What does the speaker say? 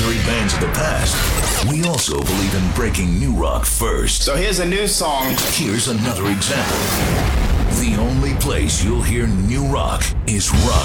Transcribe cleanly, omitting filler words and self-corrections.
legendary bands of the past, we also believe in breaking new rock first. So here's a new song. Here's another example. The only place you'll hear new rock is Rock